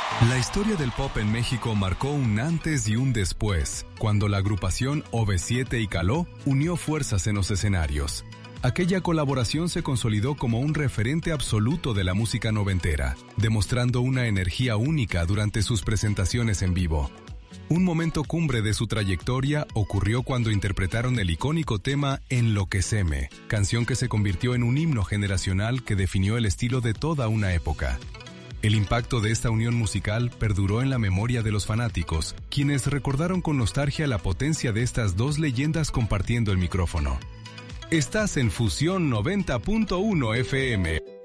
La historia del pop en México marcó un antes y un después, cuando la agrupación OV7 y Caló unió fuerzas en los escenarios. Aquella colaboración se consolidó como un referente absoluto de la música noventera, demostrando una energía única durante sus presentaciones en vivo. Un momento cumbre de su trayectoria ocurrió cuando interpretaron el icónico tema Enloqueceme, canción que se convirtió en un himno generacional que definió el estilo de toda una época. El impacto de esta unión musical perduró en la memoria de los fanáticos, quienes recordaron con nostalgia la potencia de estas dos leyendas compartiendo el micrófono. Estás en Fusión 90.1 FM.